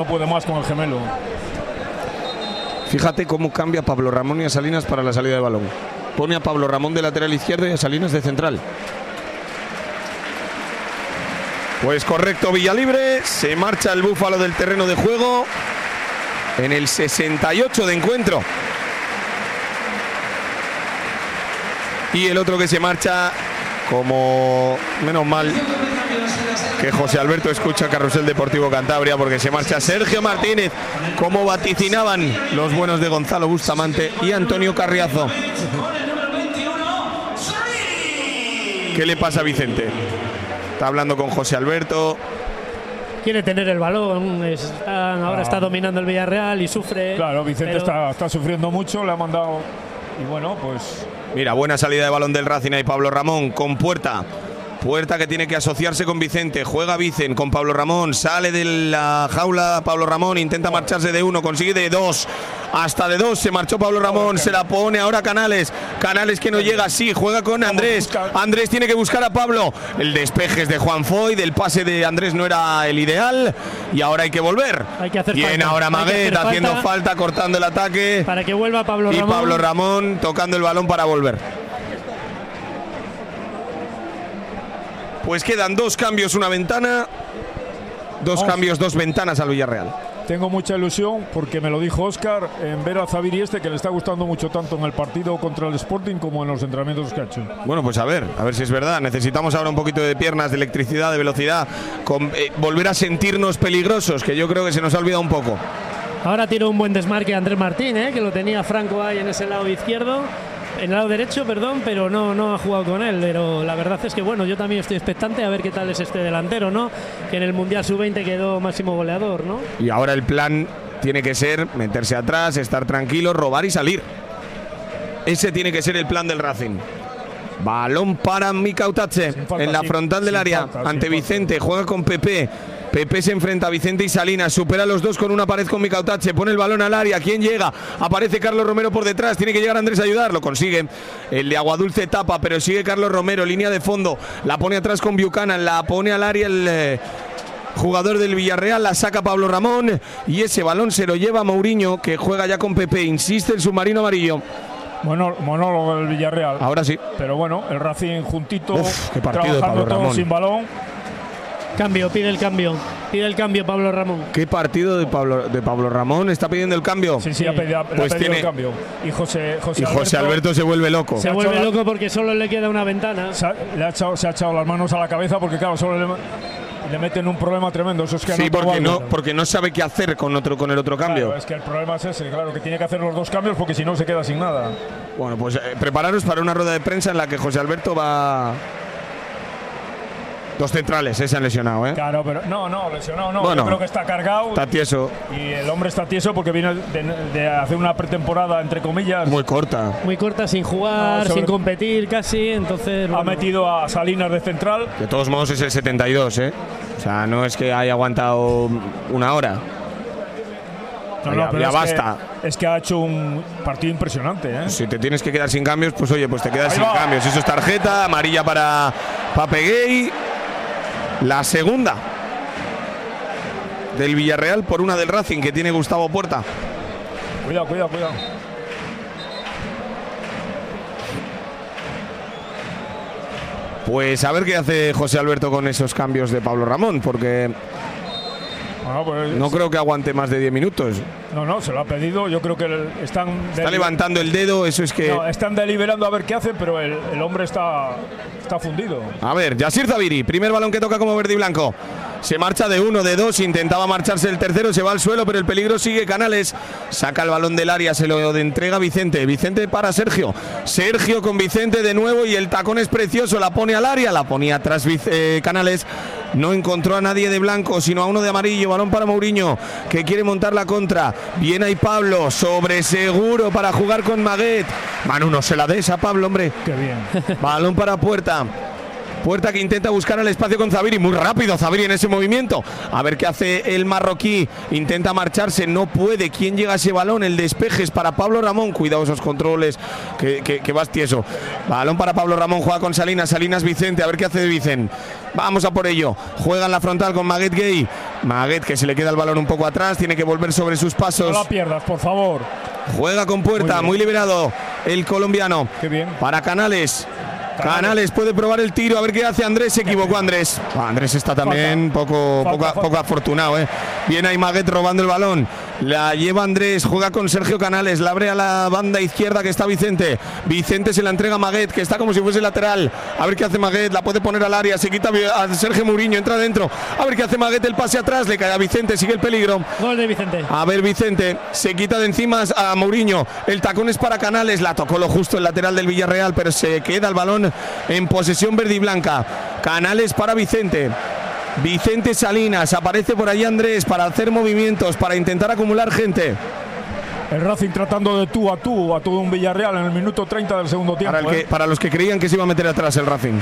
No puede más con el gemelo. Fíjate cómo cambia Pablo Ramón y a Salinas para la salida de balón. Pone a Pablo Ramón de lateral izquierdo y a Salinas de central. Pues correcto, Villalibre. Se marcha el Búfalo del terreno de juego en el 68 de encuentro. Y el otro que se marcha, como menos mal que José Alberto escucha Carrusel Deportivo Cantabria, porque se marcha Sergio Martínez, como vaticinaban los buenos de Gonzalo Bustamante y Antonio Carriazo. ¿Qué le pasa a Vicente? Está hablando con José Alberto. Quiere tener el balón, ahora está dominando el Villarreal y sufre. Claro, Vicente está sufriendo mucho, le ha mandado. Y bueno, pues. Mira, buena salida de balón del Racing y Pablo Ramón con Puerta. Puerta que tiene que asociarse con Vicente. Juega Vicen con Pablo Ramón. Sale de la jaula Pablo Ramón. Intenta marcharse de uno. Consigue de dos. Hasta de dos se marchó Pablo Ramón. Se la pone ahora Canales. Canales que no llega. Sí, juega con Andrés. Andrés tiene que buscar a Pablo. El despeje es de Juan Foy. Del pase de Andrés no era el ideal. Y ahora hay que volver. Hay que hacer Bien, falta. ahora Maguet haciendo falta, cortando el ataque. Para que vuelva Pablo Ramón. Y Pablo Ramón tocando el balón para volver. Pues quedan dos cambios, una ventana. Dos cambios, dos ventanas al Villarreal. Tengo mucha ilusión porque me lo dijo Óscar en ver a Zaviri que le está gustando mucho tanto en el partido contra el Sporting como en los entrenamientos que ha hecho. Bueno, pues a ver si es verdad. Necesitamos ahora un poquito de piernas, de electricidad, de velocidad, volver a sentirnos peligrosos, que yo creo que se nos ha olvidado un poco. Ahora tiene un buen desmarque Andrés Martín, que lo tenía Franco ahí en ese lado izquierdo. En el lado derecho, perdón, pero no ha jugado con él. Pero la verdad es que, bueno, yo también estoy expectante a ver qué tal es este delantero, ¿no? Que en el Mundial Sub-20 quedó máximo goleador, ¿no? Y ahora el plan tiene que ser meterse atrás, estar tranquilo, robar y salir. Ese tiene que ser el plan del Racing. Balón para Mika Utache en la frontal del área, ante Vicente, juega con Pepe. Pepe se enfrenta a Vicente y Salinas, supera a los dos con una pared con Mika Utache, pone el balón al área. ¿Quién llega? Aparece Carlos Romero por detrás, tiene que llegar Andrés a ayudar, lo consigue. El de Aguadulce tapa, pero sigue Carlos Romero, línea de fondo, la pone atrás con Buchanan, la pone al área el jugador del Villarreal, la saca Pablo Ramón y ese balón se lo lleva Mourinho, que juega ya con Pepe, insiste el submarino amarillo. Bueno, monólogo del Villarreal. Ahora sí. Pero bueno, el Racing juntito, qué partido trabajando de Pablo Ramón. sin balón. Pide el cambio Pablo Ramón. ¿Qué partido de Pablo Ramón? ¿Está pidiendo el cambio? Sí, ha pedido el cambio. Y José Alberto se vuelve loco. Se vuelve loco porque solo le queda una ventana. Se ha echado las manos a la cabeza porque claro, solo le meten un problema tremendo. Eso es que sí, porque no sabe qué hacer con el otro cambio. Claro, es que el problema es ese, claro, que tiene que hacer los dos cambios porque si no se queda sin nada. Bueno, pues prepararos para una rueda de prensa en la que José Alberto va... Dos centrales se han lesionado, ¿eh? Claro, pero no, lesionado no. Bueno, yo creo que está cargado. Está tieso. Y el hombre está tieso porque viene de hacer una pretemporada, entre comillas. Muy corta. Muy corta, sin jugar, sin competir casi, entonces... Ha metido a Salinas de central. De todos modos es el 72, ¿eh? O sea, no es que haya aguantado una hora. No, ya basta. Es que ha hecho un partido impresionante, ¿eh? Si te tienes que quedar sin cambios, pues oye, pues te quedas sin cambios. Eso es tarjeta, amarilla para Papeguey. La segunda del Villarreal por una del Racing que tiene Gustavo Puerta. Cuidado. Pues a ver qué hace José Alberto con esos cambios de Pablo Ramón, porque no creo que aguante más de 10 minutos. No, se lo ha pedido. Yo creo que está levantando el dedo, eso es que... No, están deliberando a ver qué hacen, pero el hombre está fundido. A ver, Yasir Zaviri, primer balón que toca como verde y blanco. Se marcha de uno, de dos, intentaba marcharse el tercero, se va al suelo, pero el peligro sigue. Canales saca el balón del área, se lo entrega Vicente. Vicente para Sergio. Sergio con Vicente de nuevo y el tacón es precioso, la pone al área, la ponía atrás Canales. No encontró a nadie de blanco, sino a uno de amarillo. Balón para Mourinho, que quiere montar la contra. Viene ahí Pablo, sobre seguro para jugar con Maguet. Manu, no se la des a Pablo, hombre. Qué bien. Balón para Puerta. Puerta que intenta buscar el espacio con Zaviri. Muy rápido Zaviri en ese movimiento. A ver qué hace el marroquí. Intenta marcharse, no puede. ¿Quién llega a ese balón? El despeje es para Pablo Ramón. Cuidado esos controles, que vas tieso. Balón para Pablo Ramón, juega con Salinas. Salinas Vicente, a ver qué hace de Vicente. Vamos a por ello. Juega en la frontal con Maguet Gay. Maguet que se le queda el balón un poco atrás. Tiene que volver sobre sus pasos. No la pierdas, por favor. Juega con Puerta, muy liberado el colombiano. Qué bien. Para Canales. Canales puede probar el tiro, a ver qué hace Andrés. Se equivocó Andrés. Andrés está también poco afortunado. Viene ahí Maguet robando el balón. La lleva Andrés, juega con Sergio Canales, la abre a la banda izquierda que está Vicente. Vicente se la entrega a Maguet, que está como si fuese lateral. A ver qué hace Maguet, la puede poner al área, se quita a Sergio Mourinho, entra dentro. A ver qué hace Maguet, el pase atrás, le cae a Vicente, sigue el peligro. Gol de Vicente. A ver Vicente, se quita de encima a Mourinho. El tacón es para Canales, la tocó lo justo el lateral del Villarreal, pero se queda el balón en posesión verde y blanca. Canales para Vicente. Vicente Salinas, aparece por ahí Andrés para hacer movimientos, para intentar acumular gente. El Racing tratando de tú a todo un Villarreal en el minuto 30 del segundo tiempo. Para los que creían que se iba a meter atrás el Racing.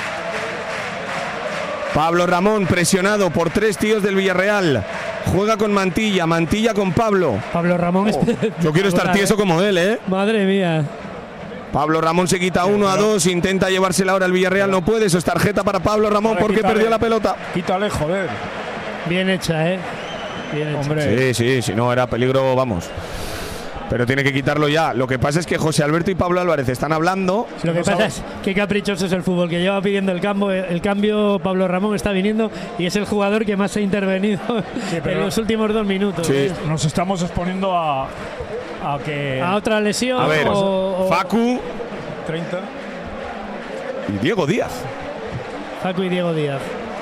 Pablo Ramón presionado por 3 tíos del Villarreal. Juega con Mantilla, Mantilla con Pablo. Pablo Ramón. Yo quiero estar tieso como él, Madre mía. Pablo Ramón se quita 1-2, intenta llevársela ahora al Villarreal, no puede, eso es tarjeta para Pablo Ramón porque perdió la pelota. Quítale, joder. Bien hecha, Bien hecha. Hombre. Sí, si no era peligro, vamos. Pero tiene que quitarlo ya. Lo que pasa es que José Alberto y Pablo Álvarez están hablando. Lo que pasa es que caprichoso es el fútbol, que lleva pidiendo el cambio. Pablo Ramón está viniendo y es el jugador que más ha intervenido en los últimos 2 minutos. Sí. Nos estamos exponiendo a otra lesión. A ver, Facu 30 y Diego Díaz. Facu y Diego Díaz.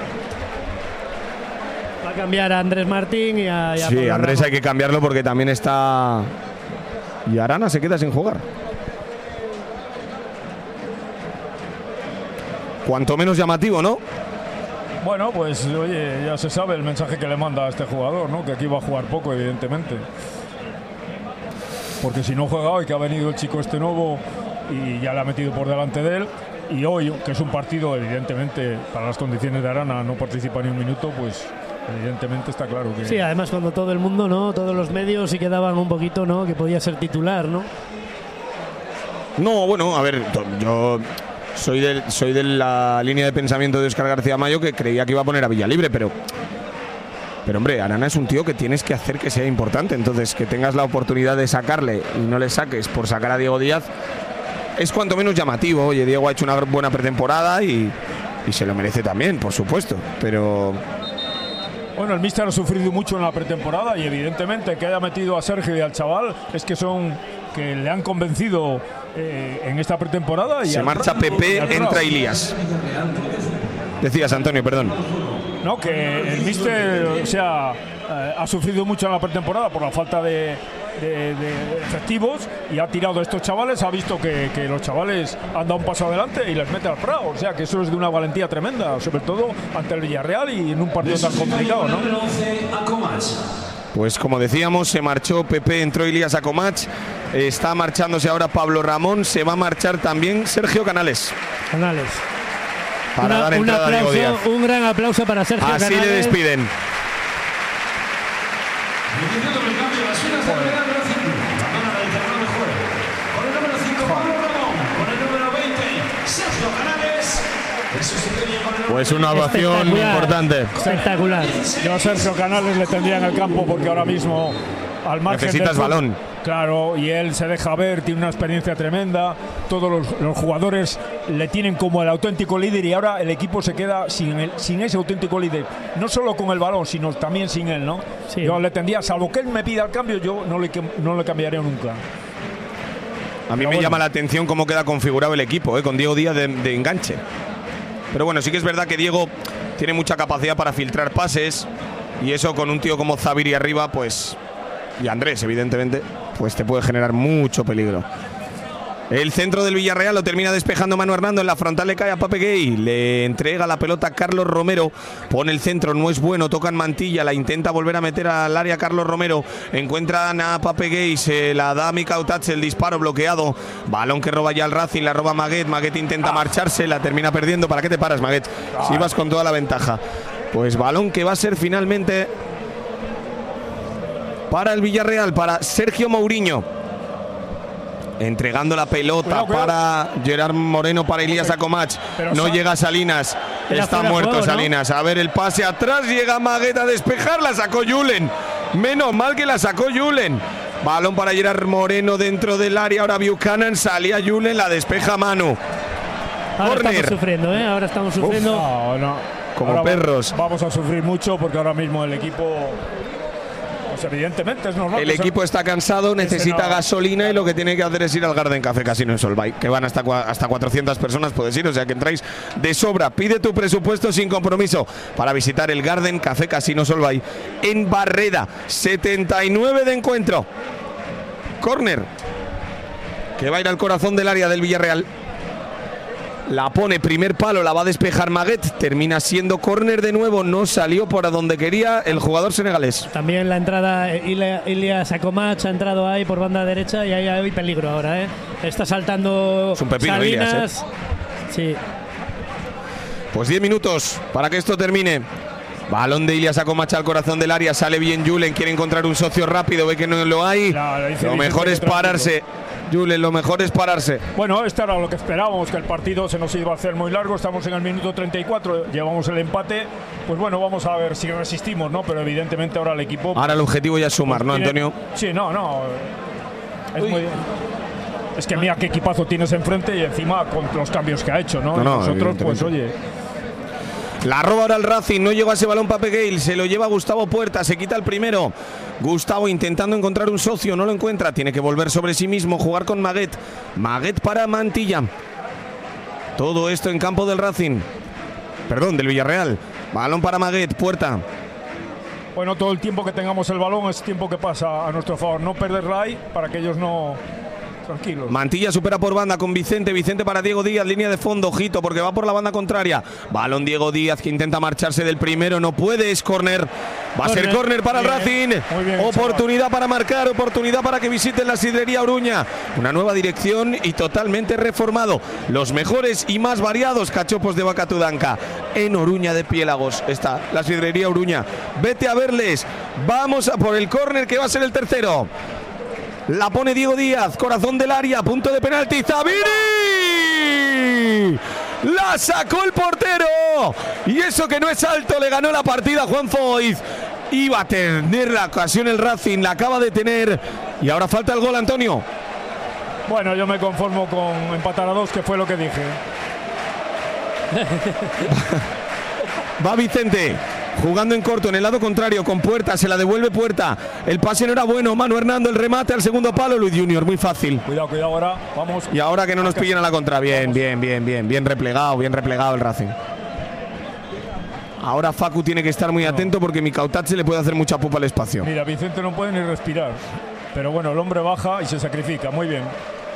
Va a cambiar a Andrés Martín y a sí, Pablo Andrés Ramón. hay que cambiarlo porque también está. Y Arana se queda sin jugar. Cuanto menos llamativo, ¿no? Bueno, pues oye, ya se sabe el mensaje que le manda a este jugador, ¿no? Que aquí va a jugar poco, evidentemente. Porque si no juega hoy, que ha venido el chico este nuevo y ya le ha metido por delante de él, y hoy, que es un partido, evidentemente, para las condiciones de Arana, no participa ni un minuto, pues evidentemente está claro que... Sí, además cuando todo el mundo, ¿no? Todos los medios sí quedaban un poquito, ¿no? Que podía ser titular, ¿no? No, bueno, a ver, yo soy de la línea de pensamiento de Óscar García Mayo, que creía que iba a poner a Villalibre, pero hombre, Arana es un tío que tienes que hacer que sea importante. Entonces, que tengas la oportunidad de sacarle y no le saques por sacar a Diego Díaz es cuanto menos llamativo. Oye, Diego ha hecho una buena pretemporada y se lo merece también, por supuesto. Pero bueno, el míster ha sufrido mucho en la pretemporada y evidentemente que haya metido a Sergio y al chaval es que le han convencido en esta pretemporada. Y se marcha Pepe, entra Ilías. Decías, Antonio, perdón. No, que el míster, ha sufrido mucho en la pretemporada por la falta de efectivos y ha tirado a estos chavales, ha visto que los chavales han dado un paso adelante y les mete al Prado. O sea que eso es de una valentía tremenda, sobre todo ante el Villarreal y en un partido tan complicado, ¿no? Pues como decíamos, se marchó Pepe, entró Ilías a Comach, está marchándose ahora Pablo Ramón, se va a marchar también Sergio Canales. Para dar entrada a Diego Díaz. Un gran aplauso para Sergio Canales. Así le despiden. Pues una ovación importante. Espectacular. Yo a Sergio Canales le tendría en el campo porque ahora mismo al margen necesitas balón. Claro, y él se deja ver, tiene una experiencia tremenda. Todos los jugadores le tienen como el auténtico líder y ahora el equipo se queda sin ese auténtico líder. No solo con el balón, sino también sin él, ¿no? Sí. Yo le tendría, salvo que él me pida el cambio, yo no le cambiaría nunca. A mí me llama la atención cómo queda configurado el equipo, con Diego Díaz de enganche. Pero bueno, sí que es verdad que Diego tiene mucha capacidad para filtrar pases y eso con un tío como Zaviri arriba, pues, y Andrés, evidentemente, pues te puede generar mucho peligro. El centro del Villarreal lo termina despejando Manu Hernando. En la frontal le cae a Pape Gay. Le entrega la pelota a Carlos Romero. Pone el centro, no es bueno. Toca en Mantilla. La intenta volver a meter al área Carlos Romero. Encuentran a Pape Gay. Se la da a Mikautach. El disparo bloqueado. Balón que roba ya el Racing. La roba Maguet. Maguet intenta marcharse. La termina perdiendo. ¿Para qué te paras, Maguet? Si vas con toda la ventaja. Pues balón que va a ser finalmente para el Villarreal, para Sergio Mourinho. Entregando la pelota para Gerard Moreno, para Ilías Acomach. No llega Salinas. Está muerto Salinas. A ver el pase atrás. Llega Maguet a despejar. La sacó Julen. Menos mal que la sacó Julen. Balón para Gerard Moreno dentro del área. Ahora Buchanan. Salía Julen. La despeja Manu. Ahora estamos sufriendo, ¿eh? Ahora estamos sufriendo. Como ahora perros. Vamos a sufrir mucho porque ahora mismo el equipo... Pues evidentemente es normal. El equipo está cansado, necesita gasolina y lo que tiene que hacer es ir al Garden Café Casino en Solvay, que van hasta 400 personas, puedes ir, o sea que entráis de sobra. Pide tu presupuesto sin compromiso para visitar el Garden Café Casino Solvay en Barreda. 79 de encuentro. Córner que va a ir al corazón del área del Villarreal. La pone primer palo, la va a despejar Maguet. Termina siendo córner de nuevo. No salió por donde quería el jugador senegalés. También la entrada, Ilías Acomach ha entrado ahí por banda derecha y ahí hay peligro ahora, ¿eh? Está saltando es un pepino, Salinas. Ilías, ¿eh? Sí. Pues 10 minutos para que esto termine. Balón de Ilías Acomach al corazón del área. Sale bien Julen, quiere encontrar un socio rápido. Ve que no lo hay. Lo mejor es pararse. Julen, lo mejor es pararse. Bueno, esto era lo que esperábamos, que el partido se nos iba a hacer muy largo. Estamos en el minuto 34, llevamos el empate. Pues bueno, vamos a ver si resistimos, ¿no? Pero evidentemente ahora el equipo... Ahora el objetivo ya es sumar, ¿no, Antonio? Sí, no. Es que mira qué equipazo tienes enfrente y encima con los cambios que ha hecho, ¿no? Nosotros, pues oye... La roba ahora el Racing, no llegó a ese balón Pape Gale, se lo lleva Gustavo Puerta, se quita el primero. Gustavo intentando encontrar un socio, no lo encuentra, tiene que volver sobre sí mismo, jugar con Maguet. Maguet para Mantilla. Todo esto en campo del Racing. Perdón, del Villarreal. Balón para Maguet, Puerta. Bueno, todo el tiempo que tengamos el balón es tiempo que pasa a nuestro favor. No perderla ahí para que ellos no... Tranquilos. Mantilla supera por banda con Vicente. Vicente para Diego Díaz, línea de fondo, ojito, porque va por la banda contraria. Balón Diego Díaz que intenta marcharse del primero, no puede, es córner. Va a ser córner para el Racing. Oportunidad para marcar, oportunidad para que visiten la sidrería Oruña. Una nueva dirección y totalmente reformado. Los mejores y más variados cachopos de vaca tudanca. En Oruña de Piélagos está la sidrería Oruña. Vete a verles. Vamos a por el córner que va a ser el tercero. La pone Diego Díaz, corazón del área, punto de penalti. ¡Zabiri! ¡La sacó el portero! Y eso que no es alto, le ganó la partida a Juan Foyz. Iba a tener la ocasión el Racing, la acaba de tener. Y ahora falta el gol, Antonio. Bueno, yo me conformo con empatar a 2, que fue lo que dije. Va Vicente. Jugando en corto, en el lado contrario, con Puerta, se la devuelve Puerta. El pase no era bueno, Manu Hernando, el remate al segundo palo, Luis Junior, muy fácil. Cuidado, ahora, vamos. Y ahora que no nos pillen a la contra, bien replegado el Racing. Ahora Facu tiene que estar muy atento porque Mikautach se le puede hacer mucha pupa al espacio. Mira, Vicente no puede ni respirar. Pero bueno, el hombre baja y se sacrifica, muy bien.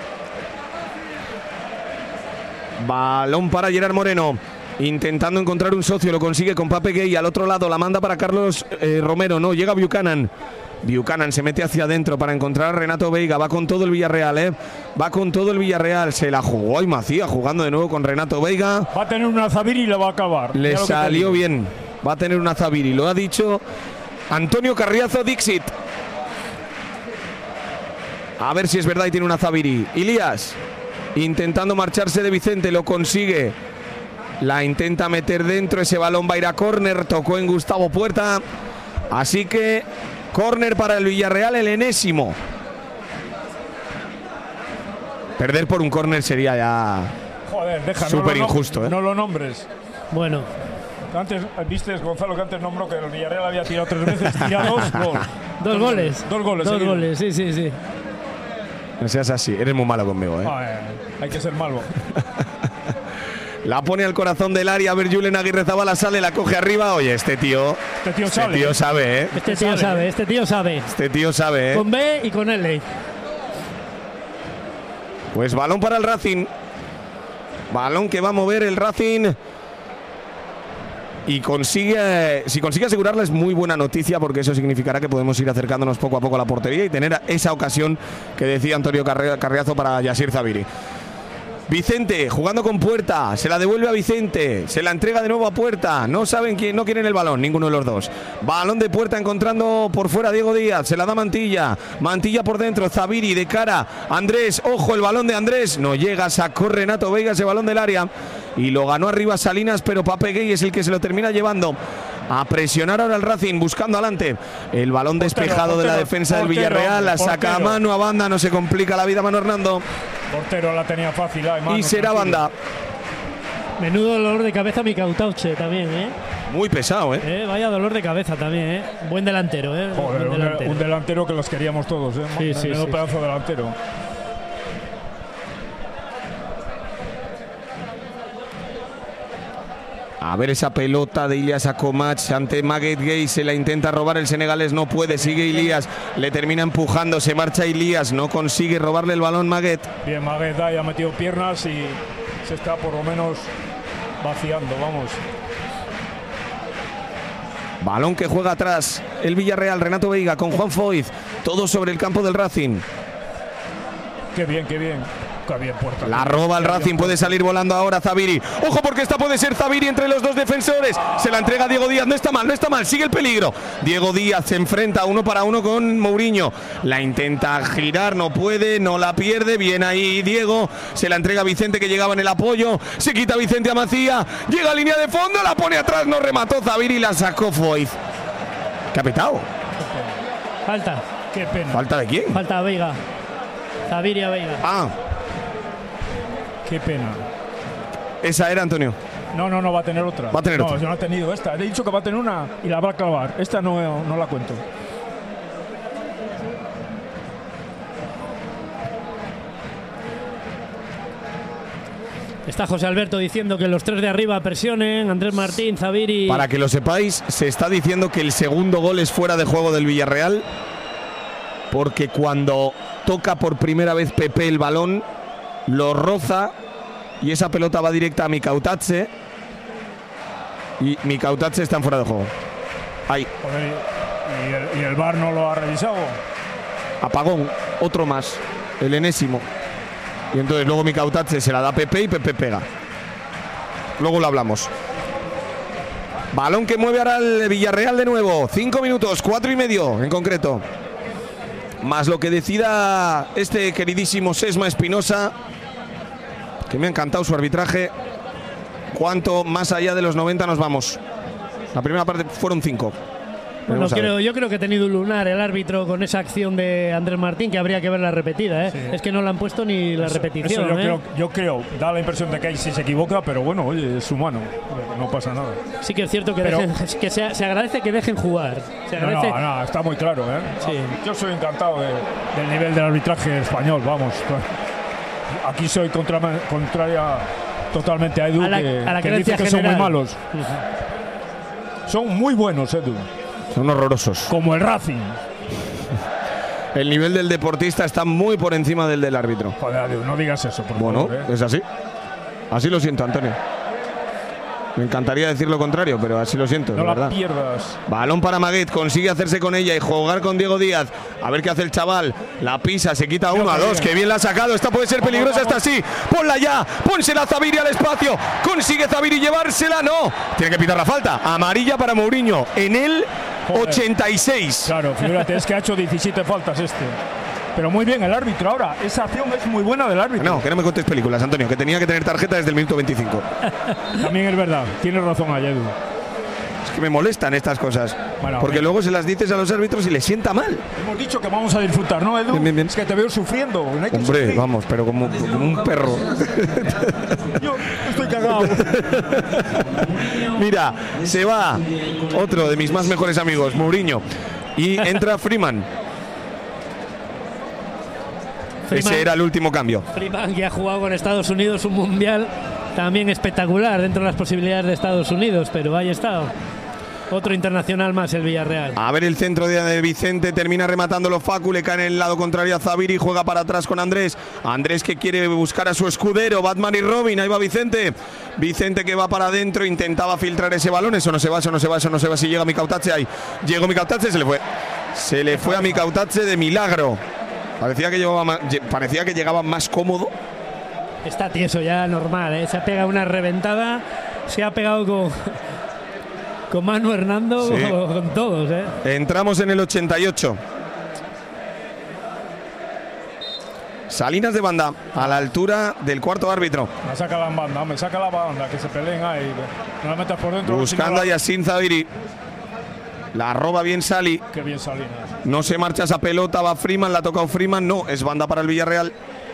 Balón para Gerard Moreno. Intentando encontrar un socio, lo consigue con Pape Gay. Al otro lado la manda para Carlos Romero. No, llega Buchanan. Buchanan se mete hacia adentro para encontrar a Renato Veiga. Va con todo el Villarreal, Va con todo el Villarreal. Se la jugó y Macía jugando de nuevo con Renato Veiga. Va a tener una Zabiri y la va a acabar. Le salió bien. Va a tener una Zabiri. Lo ha dicho Antonio Carriazo Dixit. A ver si es verdad y tiene una Zabiri. Ilías intentando marcharse de Vicente. Lo consigue. La intenta meter dentro, ese balón va a ir a córner, tocó en Gustavo Puerta. Así que córner para el Villarreal, el enésimo. Perder por un córner sería ya súper injusto. No lo nombres. Bueno. Antes, viste, Gonzalo, que antes nombró que el Villarreal había tirado 3 veces, tira 2 goles. Dos goles. Dos goles, sí. No seas así, eres muy malo conmigo, ¿eh? Hay que ser malo. La pone al corazón del área, a ver Julen Aguirrezabala sale, la coge arriba. Oye, este tío sabe, ¿eh? Este tío sabe. Este tío sabe, ¿eh? Con B y con L. Pues balón para el Racing. Balón que va a mover el Racing. Y si consigue asegurarla es muy buena noticia, porque eso significará que podemos ir acercándonos poco a poco a la portería y tener esa ocasión que decía Antonio Carriazo para Yasir Zabiri. Vicente jugando con Puerta, se la devuelve a Vicente, se la entrega de nuevo a Puerta, no saben quién, no quieren el balón, ninguno de los dos. Balón de Puerta encontrando por fuera a Diego Díaz, se la da Mantilla, Mantilla por dentro, Zabiri de cara, Andrés, ojo el balón de Andrés, no llega, sacó Renato Veiga ese balón del área y lo ganó arriba Salinas, pero Pape Gay es el que se lo termina llevando. A presionar ahora el Racing, buscando adelante. El balón despejado de la defensa del Villarreal. La saca a mano a banda, no se complica la vida Manu Hernando. Portero la tenía fácil. Y será banda. Menudo dolor de cabeza Mikautauche también, ¿eh? Muy pesado, vaya dolor de cabeza también, ¿eh? Buen delantero, ¿eh? Joder, Buen delantero. Un delantero que los queríamos todos, ¿eh? Sí, Menudo pedazo delantero. A ver esa pelota de Ilias Akomach ante Maguette Gay, se la intenta robar el senegalés, no puede, sigue Ilias, le termina empujando, se marcha Ilias, no consigue robarle el balón Maguette. Bien, Maguette ahí ha metido piernas y se está por lo menos vaciando, vamos. Balón que juega atrás el Villarreal, Renato Veiga con Juan Foyz, todo sobre el campo del Racing. Qué bien, qué bien. Bien, Puerta. La roba el Racing, puede salir volando ahora Zabiri. Ojo, porque esta puede ser Zabiri entre los dos defensores. Se la entrega a Diego Díaz, no está mal, sigue el peligro. Diego Díaz se enfrenta 1 para 1 con Mourinho. La intenta girar, no puede, no la pierde. Bien ahí Diego, se la entrega a Vicente que llegaba en el apoyo. Se quita Vicente a Macía, llega a línea de fondo, la pone atrás, no remató Zabiri, la sacó Foyz. ¿Qué ha petado? Falta. Qué pena. ¿Falta de quién? Falta a Veiga. Zabiri a Veiga. Ah. Qué pena. Esa era, Antonio. No, va a tener otra. Va a tener otra. No, ha tenido esta. Le he dicho que va a tener una y la va a clavar. Esta no la cuento. Está José Alberto diciendo que los tres de arriba presionen, Andrés Martín, Zabiri. Para que lo sepáis, se está diciendo que el segundo gol es fuera de juego del Villarreal, porque cuando toca por primera vez Pepe el balón, lo roza y esa pelota va directa a Mikautauche y Mikautauche está en fuera de juego. Ahí. Joder, ¿y el VAR no lo ha revisado? Apagón, otro más, el enésimo. Y entonces luego Mikautauche se la da a Pepe y Pepe pega. Luego lo hablamos. Balón que mueve ahora el Villarreal de nuevo. 5 minutos, 4 y medio en concreto. Más lo que decida este queridísimo Sesma Espinosa, que me ha encantado su arbitraje. Cuánto más allá de los 90 nos vamos. La primera parte fueron 5. Bueno, yo creo que ha tenido un lunar el árbitro con esa acción de Andrés Martín, que habría que verla repetida, ¿eh? Sí. Es que no la han puesto ni la repetición. Yo creo, da la impresión de que ahí sí se equivoca, pero bueno, oye, es humano, no pasa nada. Sí que es cierto que, se agradece que dejen jugar. No, está muy claro, ¿eh? Sí. Yo soy encantado del nivel del arbitraje español, vamos. Aquí soy contraria totalmente a Edu, que dice que son muy malos. Son muy buenos, Edu. Son horrorosos. Como el Racing. El nivel del deportista está muy por encima del árbitro. Joder, no digas eso, por favor. Bueno, es así. Así lo siento, Antonio. Me encantaría decir lo contrario, pero así lo siento. No la verdad. Pierdas. Balón para Maguette, consigue hacerse con ella y jugar con Diego Díaz. A ver qué hace el chaval. La pisa, se quita 1 a 2. Qué bien la ha sacado. Esta puede ser peligrosa, esta sí. Ponla ya. Pónsela a Zabiri al espacio. Consigue Zabiri llevársela. No. Tiene que pitar la falta. Amarilla para Mourinho. En el 86. Claro, fíjate, es que ha hecho 17 faltas este. Pero muy bien el árbitro ahora. Esa acción es muy buena del árbitro. No, que no me contes películas, Antonio, que tenía que tener tarjeta desde el minuto 25. También es verdad, tienes razón, Edu. Es que me molestan estas cosas. Bueno, porque bien. Luego se las dices a los árbitros y les sienta mal. Hemos dicho que vamos a disfrutar, ¿no, Edu? Bien. Es que te veo sufriendo. No hay que Hombre, sufrir. Vamos, pero como un perro. Yo estoy cagado. Mira, se va otro de mis más mejores amigos, Mourinho. Y entra Freeman. Ese era el último cambio. Freeman, que ha jugado con Estados Unidos un mundial también espectacular dentro de las posibilidades de Estados Unidos, pero ahí está. Otro internacional más el Villarreal. A ver el centro de Vicente, termina rematándolo Facu, le cae en el lado contrario a Zaviri, juega para atrás con Andrés. Andrés que quiere buscar a su escudero, Batman y Robin, ahí va Vicente. Vicente que va para adentro, intentaba filtrar ese balón, eso no se va, si llega Mikautadze ahí. Llegó Mikautadze, se le fue a Mikautadze de milagro. Parecía que llegaba más cómodo. Está tieso ya, normal, ¿eh? Se ha pegado una reventada, se ha pegado con Manu Hernando, sí. Con todos, ¿eh? Entramos en el 88. Salinas de banda, a la altura del cuarto árbitro. Me saca la banda, que se peleen ahí. No la metas por dentro. Buscando a Yassin Zaviri. La roba bien Sali. Qué bien Salinas. No se marcha esa pelota, va Freeman, la ha tocado Freeman. No, es banda para el Villarreal.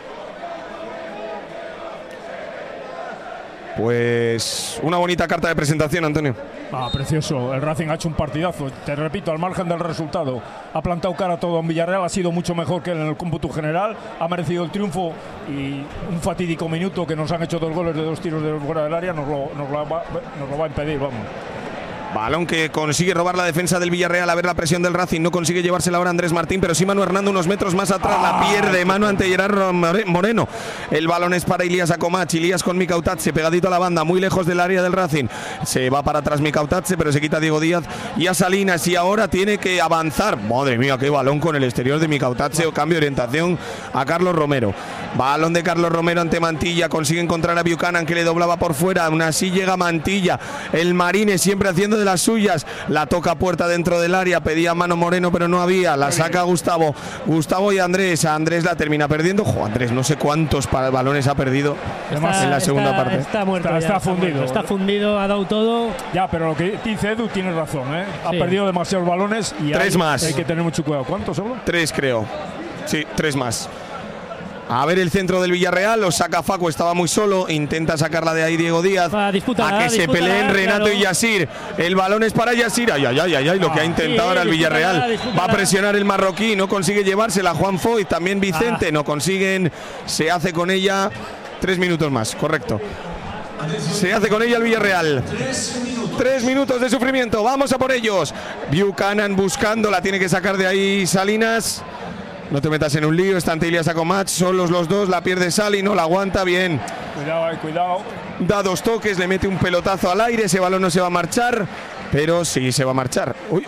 Pues una bonita carta de presentación, Antonio. Precioso. El Racing ha hecho un partidazo. Te repito, al margen del resultado, ha plantado cara a todo en Villarreal, ha sido mucho mejor que en el cómputo general, ha merecido el triunfo y un fatídico minuto que nos han hecho 2 goles de 2 tiros de fuera del área nos lo va a impedir, vamos. Balón que consigue robar la defensa del Villarreal, a ver la presión del Racing, no consigue llevársela ahora Andrés Martín, pero sí Manu Hernando unos metros más atrás, la pierde Manu ante Gerardo Moreno. El balón es para Ilías Acomach, Ilías con Mikautadze, pegadito a la banda, muy lejos del área del Racing. Se va para atrás Mikautadze, pero se quita Diego Díaz y a Salinas, y ahora tiene que avanzar. Madre mía, qué balón con el exterior de Mikautadze, o cambio de orientación a Carlos Romero. Balón de Carlos Romero ante Mantilla, consigue encontrar a Buchanan que le doblaba por fuera, aún así llega Mantilla, el Marine siempre haciendo de las suyas, la toca a puerta dentro del área, pedía mano Moreno pero no había, la saca Gustavo y Andrés la termina perdiendo. Andrés no sé cuántos balones ha perdido en la segunda parte. Está muerto, está fundido. Está fundido, ha dado todo. Ya, pero lo que dice Edu tiene razón, ¿eh? Ha perdido demasiados balones y 3 más. Hay que tener mucho cuidado. ¿Cuántos solo? 3 creo. Sí, 3 más. A ver el centro del Villarreal, lo saca Facu, estaba muy solo, intenta sacarla de ahí Diego Díaz. A que se peleen Renato y Yassir. El balón es para Yassir. Ay, lo que ha intentado ahora el Villarreal. Va a presionar el marroquí, no consigue llevársela. Juan Foy, también Vicente, no consiguen. Se hace con ella 3 minutos más, correcto. Se hace con ella el Villarreal. 3 minutos de sufrimiento, vamos a por ellos. Buchanan buscando, la tiene que sacar de ahí Salinas. No te metas en un lío, está ante Ilías Acomach, solos los dos, la pierde Sali, no la aguanta bien. Cuidado. Da 2 toques, le mete un pelotazo al aire, ese balón no se va a marchar, pero sí se va a marchar. Uy.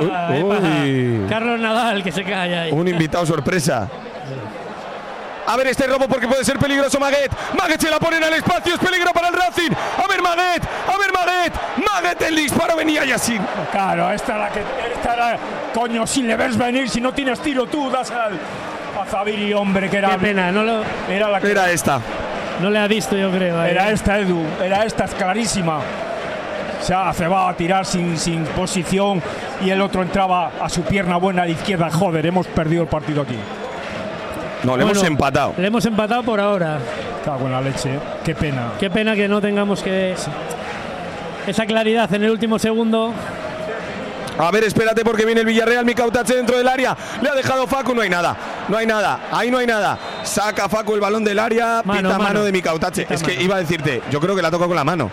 Carlos Nadal, que se cae ahí. Un invitado sorpresa. A ver este robo porque puede ser peligroso Maguet. Maguet se la ponen al espacio, es peligro para el Racing. A ver Maguet. Maguet, el disparo, venía Yassin. Claro, esta era, coño, si le ves venir, si no tienes tiro tú, das a Zaviri, hombre, que era. Qué pena, era esta. No le ha visto, yo creo. Era esta, Edu, es clarísima. O sea, se va a tirar sin posición y el otro entraba a su pierna buena de izquierda. Joder, hemos perdido el partido aquí. No, le hemos empatado. Le hemos empatado por ahora. Cago en la leche, qué pena. Qué pena que no tengamos esa claridad en el último segundo. A ver, espérate porque viene el Villarreal, Mikautadze dentro del área. Le ha dejado Facu, no hay nada. Ahí no hay nada. Saca Facu el balón del área, mano de Mikautadze. Es que iba a decirte, yo creo que la toca con la mano.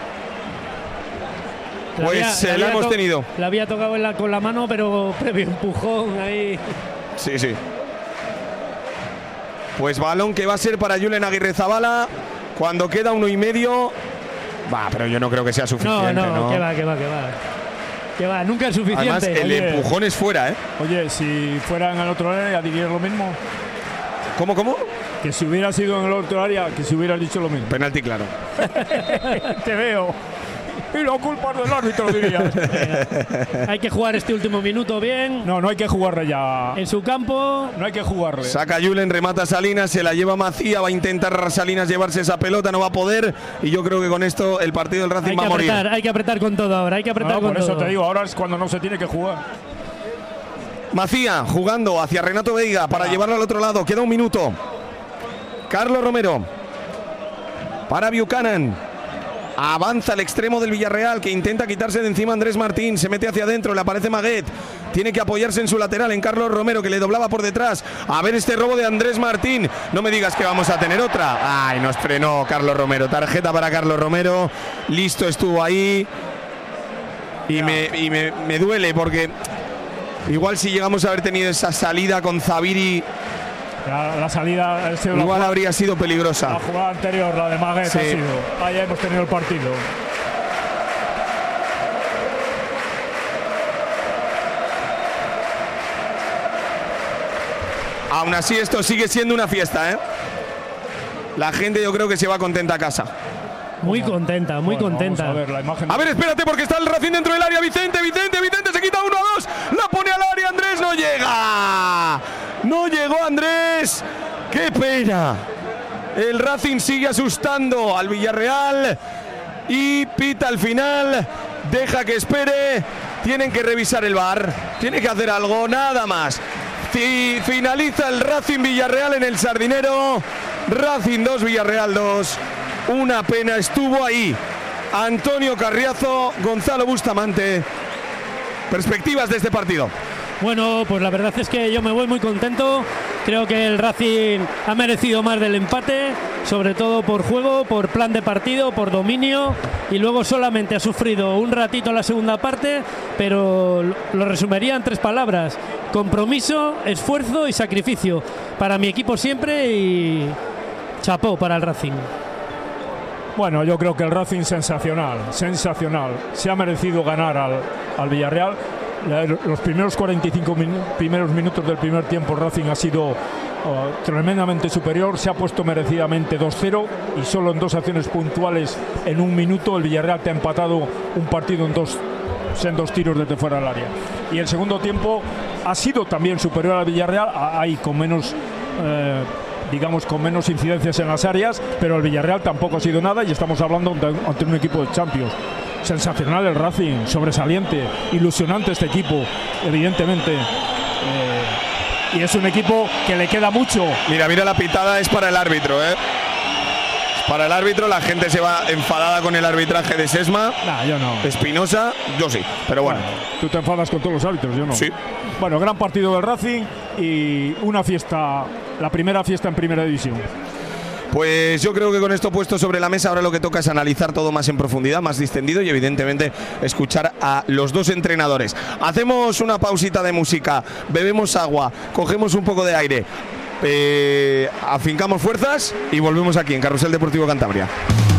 Pues la hemos tenido. La había tocado con la mano, pero previo empujón ahí. Sí. Pues balón que va a ser para Julen Aguirrezabala cuando queda 1,5. Pero yo no creo que sea suficiente. No. Que va, nunca es suficiente. Además, el empujón es fuera, ¿eh? Oye, si fuera en el otro área, dirías lo mismo. ¿Cómo? Que si hubiera sido en el otro área, que si hubieras dicho lo mismo. Penalti claro. Te veo. Y lo culpas del árbitro, dirías. Hay que jugar este último minuto bien. No hay que jugarle ya. En su campo. No hay que jugarle. Saca Julen, remata Salinas, se la lleva Macía, va a intentar Salinas llevarse esa pelota, no va a poder. Y yo creo que con esto el partido del Racing va a morir. Hay que apretar con todo ahora, por eso te digo, ahora es cuando no se tiene que jugar. Macía jugando hacia Renato Veiga para llevarlo al otro lado, queda 1 minuto. Carlos Romero para Buchanan. Avanza el extremo del Villarreal que intenta quitarse de encima a Andrés Martín. Se mete hacia adentro, le aparece Maguet. Tiene que apoyarse en su lateral, en Carlos Romero, que le doblaba por detrás. A ver este robo de Andrés Martín. No me digas que vamos a tener otra. Ay, nos frenó Carlos Romero. Tarjeta para Carlos Romero. Listo estuvo ahí. Y me duele porque igual si llegamos a haber tenido esa salida con Zabiri, la salida igual habría sido peligrosa. La jugada anterior, la de Maguet, sí. ha sido. Ahí hemos tenido el partido. Aún así esto sigue siendo una fiesta, ¿eh? La gente yo creo que se va contenta a casa. Muy contenta, muy contenta. Vamos a ver la imagen. A ver, espérate porque está el Racing dentro del área. Vicente se quita 1-2. La pone al área. Andrés no llega. No llegó Andrés. ¡Qué pena! El Racing sigue asustando al Villarreal. Y pita al final. Deja que espere. Tienen que revisar el VAR. Tiene que hacer algo, nada más. Finaliza el Racing Villarreal en el Sardinero. Racing 2, Villarreal 2. Una pena, estuvo ahí Antonio Carriazo, Gonzalo Bustamante. Perspectivas de este partido. Bueno, pues la verdad es que yo me voy muy contento. Creo que el Racing ha merecido más del empate, sobre todo por juego, por plan de partido, por dominio, y luego solamente ha sufrido un ratito la segunda parte, pero lo resumiría en 3 palabras: compromiso, esfuerzo y sacrificio. Para mi equipo siempre, y chapó para el Racing. Bueno, yo creo que el Racing sensacional. Se ha merecido ganar al Villarreal. Los primeros 45 primeros minutos del primer tiempo el Racing ha sido tremendamente superior. Se ha puesto merecidamente 2-0 y solo en 2 acciones puntuales en un minuto el Villarreal te ha empatado un partido en 2 tiros desde fuera del área. Y el segundo tiempo ha sido también superior al Villarreal, ahí con menos... digamos con menos incidencias en las áreas, pero el Villarreal tampoco ha sido nada y estamos hablando ante un equipo de Champions. Sensacional el Racing, sobresaliente, ilusionante este equipo, evidentemente. Y es un equipo que le queda mucho. Mira la pitada es para el árbitro, ¿eh? Para el árbitro, la gente se va enfadada con el arbitraje de Sesma. Nah, yo no. Espinosa, yo sí, pero bueno. Tú te enfadas con todos los árbitros, yo no. Sí. Bueno, gran partido del Racing y una fiesta, la primera fiesta en primera división. Pues yo creo que con esto puesto sobre la mesa ahora lo que toca es analizar todo más en profundidad, más distendido y evidentemente escuchar a los 2 entrenadores. Hacemos una pausita de música, bebemos agua, cogemos un poco de aire, afincamos fuerzas y volvemos aquí en Carrusel Deportivo Cantabria.